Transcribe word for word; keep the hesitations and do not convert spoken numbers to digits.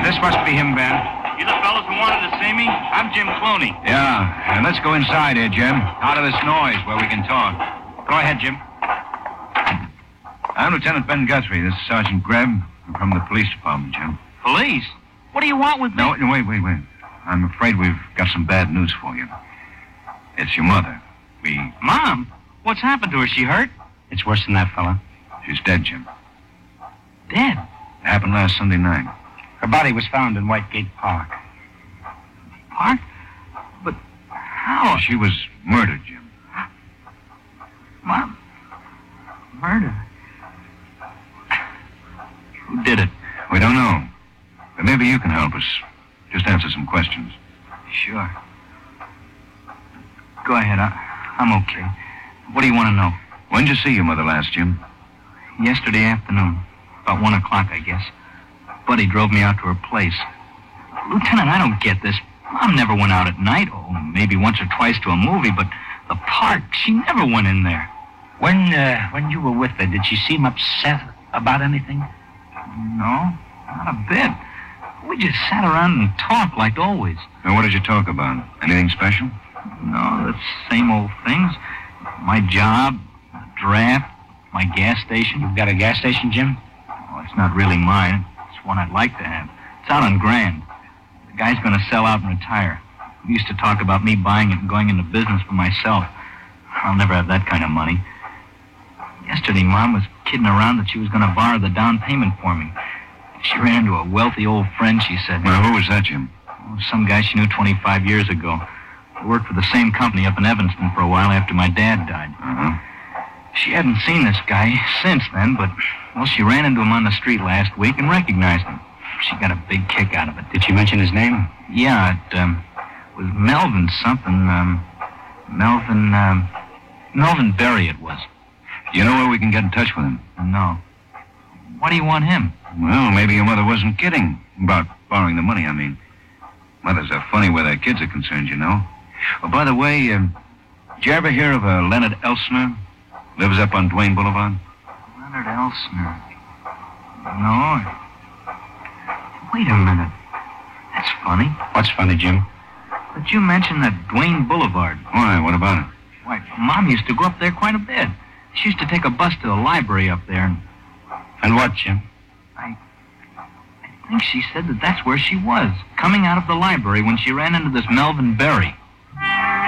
this must be him, Ben. You the fellas who wanted to see me? I'm Jim Clooney. Yeah, and let's go inside here, Jim. Out of this noise where we can talk. Go ahead, Jim. I'm Lieutenant Ben Guthrie. This is Sergeant Greb. I'm from the police department, Jim. Police? What do you want with me? No, wait, wait, wait. I'm afraid we've got some bad news for you. It's your mother. We... Mom? What's happened to her? She hurt? It's worse than that, fella. She's dead, Jim. Dead? It happened last Sunday night. Her body was found in Whitegate Park. Park? But how? She was murdered, Jim. Mom? Murder? Who did it? We don't know. But maybe you can help us. Just answer some questions. Sure. Go ahead. I, I'm okay. What do you want to know? When did you see your mother last, Jim? Yesterday afternoon. About one o'clock, I guess. Buddy drove me out to her place. Lieutenant, I don't get this. Mom never went out at night. Oh, maybe once or twice to a movie, but the park, she never went in there. When, uh, when you were with her, did she seem upset about anything? No, not a bit. We just sat around and talked like always. And what did you talk about? Anything special? No, the same old things. My job, the draft, my gas station. You've got a gas station, Jim? Oh, it's not really mine. It's one I'd like to have. It's out on Grand. The guy's going to sell out and retire. We used to talk about me buying it and going into business for myself. I'll never have that kind of money. Yesterday, Mom was kidding around that she was going to borrow the down payment for me. She ran into a wealthy old friend, she said. Well, who was that, Jim? Oh, some guy she knew twenty-five years ago. We worked for the same company up in Evanston for a while after my dad died. Uh-huh. She hadn't seen this guy since then, but, well, she ran into him on the street last week and recognized him. She got a big kick out of it. Did she mention his name? Yeah, it um, was Melvin something. Um, Melvin, um, Melvin Berry it was. Do you know where we can get in touch with him? No. Why do you want him? Well, maybe your mother wasn't kidding about borrowing the money, I mean. Mothers are funny where their kids are concerned, you know. Oh, by the way, um, did you ever hear of a Leonard Elsner? Lives up on Duane Boulevard? Leonard Elsner. No. Wait a minute. That's funny. What's funny, Jim? But you mentioned that Duane Boulevard. Why, what about it? Why, Mom used to go up there quite a bit. She used to take a bus to the library up there. And And what, Jim? I, I think she said that that's where she was, coming out of the library when she ran into this Melvin Berry.